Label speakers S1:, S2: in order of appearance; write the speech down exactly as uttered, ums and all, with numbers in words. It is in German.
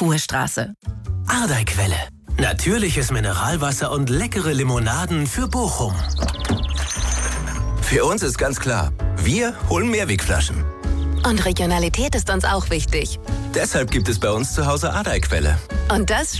S1: Kuhestraße.
S2: Ardeiquelle. Natürliches Mineralwasser und leckere Limonaden für Bochum.
S3: Für uns ist ganz klar, wir holen Mehrwegflaschen.
S4: Und Regionalität ist uns auch wichtig.
S3: Deshalb gibt es bei uns zu Hause Ardeiquelle.
S4: Und das